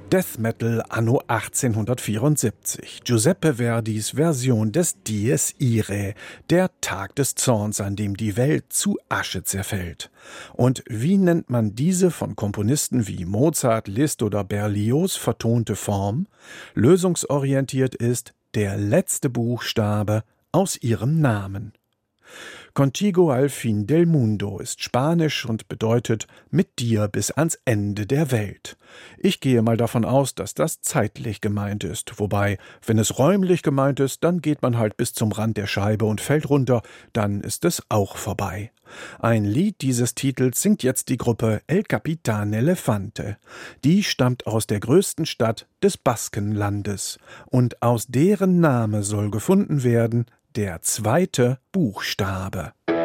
Death Metal anno 1874. Giuseppe Verdis Version des Dies Irae, der Tag des Zorns, an dem die Welt zu Asche zerfällt. Und wie nennt man diese von Komponisten wie Mozart, Liszt oder Berlioz vertonte Form? Lösungsorientiert ist der letzte Buchstabe aus ihrem Namen. Contigo al fin del mundo ist Spanisch und bedeutet mit dir bis ans Ende der Welt. Ich gehe mal davon aus, dass das zeitlich gemeint ist. Wobei, wenn es räumlich gemeint ist, dann geht man halt bis zum Rand der Scheibe und fällt runter, dann ist es auch vorbei. Ein Lied dieses Titels singt jetzt die Gruppe El Capitán Elefante. Die stammt aus der größten Stadt des Baskenlandes. Und aus deren Name soll gefunden werden der zweite Buchstabe.